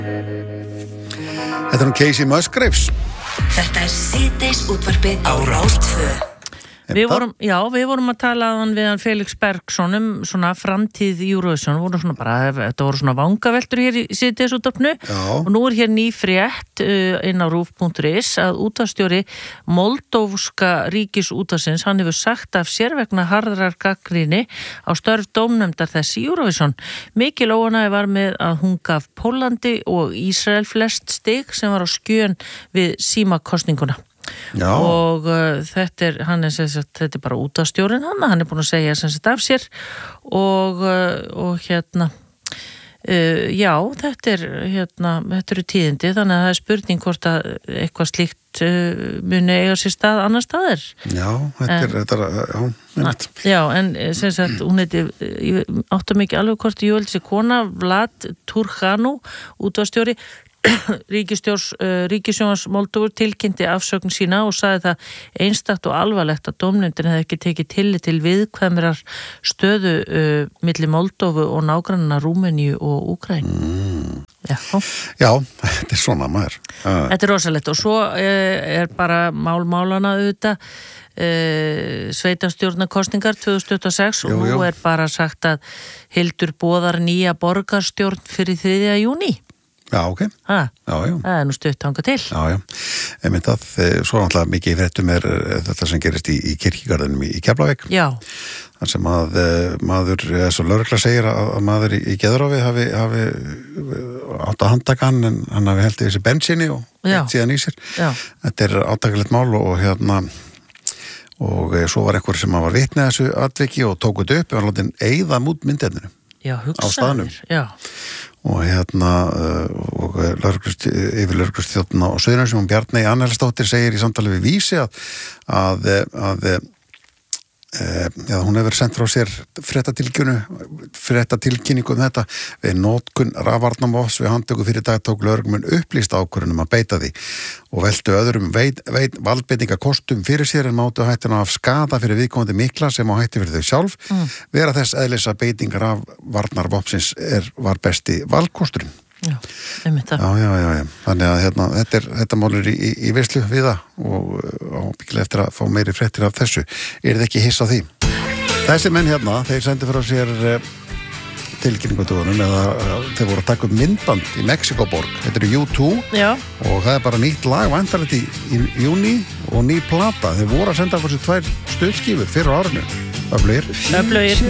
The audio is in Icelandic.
Þetta Casey Musgraves. Þetta síðdeis útvarpið á Rás 2. Við vorum að tala við hann Felix Bergsson svona framtíð Eurovision, þetta voru svona vangaveltur hér í síðdegisútvarpinu og nú hér ný frétt inn á rúv.is að útvarpsstjóri Moldóvska ríkisútvarpsins, hann hefur sagt af sér vegna harðrar gagnrýni á störf dómnefndar þessi Eurovision. Mikil óánægja var með að hún gaf Pólandi og Ísrael flest stig sem var á skjön við símakosninguna. Já. Og þetta er bara útvarpsstjórinn hann er búin að segja sem sagt af sér og þetta eru tíðindi, þannig að það er spurning hvort að eitthvað slíkt muni eiga sér stað annar staðar. En sem sagt hún ég áttum ekki alveg hvort ég veldi sér kona Vlad Turchanu, útvarpsstjóri Ríkisjónars Moldóvu tilkynnti afsögn sína og sagði það einstakt og alvarlegt að dómnefndin hefði ekki tekið tillit til viðkvæmrar stöðu milli Moldóvu og nágrannana Rúmeníu og Úkraínu. Já, þetta er svona maður. Þetta er rosalegt og svo er bara málana auðvitað sveitarstjórnarkosningar 2026 og nú er bara sagt að Hildur boðar nýja borgarstjórn fyrir 3. júní. Já, ok. Það er nú stutt þangað til. Já. Einmitt að svo náttúrulega mikið í fréttum er þetta sem gerist í kirkjugarðinum í Keflavík. Já. Þar sem að maður, eins og lögregla segir að maður í Geðrofi hafi átt að handtaka hann en hann hafi held í þessi bensíni og síðan í sér. Já. Þetta er átakalegt mál og svo var einhver sem var vitni að þessu atviki og tók þetta upp og hann látið eyða mút myndefninu. Já, hugsaður. Á staðnum. Já. Og og yfirlögreglustjórn á Suðurnesjum Bjarney Annelsdóttir segir í samtali við Vísi að hún hefur sendt frá sér fréttatilkynningu þetta við notkun rafvarnarvopns við handtöku fyrir dag tók lögreglumenn upplýst ákvörðun að beita því og veltu öðrum valdbeitingakostum fyrir sér en mátu hættuna af skada fyrir viðkomandi mikla sem á hætti fyrir þau sjálf vera þess eðlis að beitingar af varnarvopnsins var besti valkosturinn. Já, einmitt það. Já. Þannig að þetta mál er í veislu við það og ábyggilega eftir að fá meiri fréttir af þessu. Er þið ekki hiss á því? Þessi menn þeir sendi frá sér tilkynningutöfunum eða þeir voru að taka upp myndband í Mexikoborg. Þetta eru U2 og það er bara nýtt lag væntanlegt í júní og ný plata. Þeir voru að senda frá sér 2 stuðskífur fyrir árinu. Öflugir.